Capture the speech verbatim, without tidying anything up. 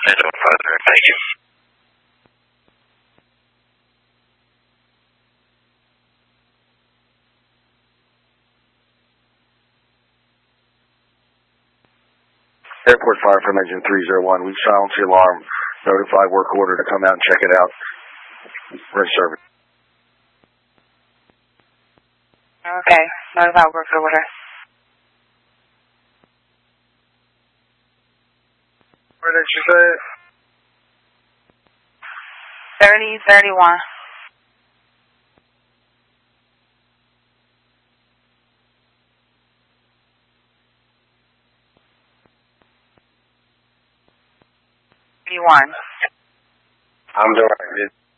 ten oh five, thank you. Airport Fire from engine three oh one. We've silenced the alarm. Notify work order to come out and check it out. We're in service. Okay. Notify work order. Where did you say it? thirty thirty-one. One. I'm doing it.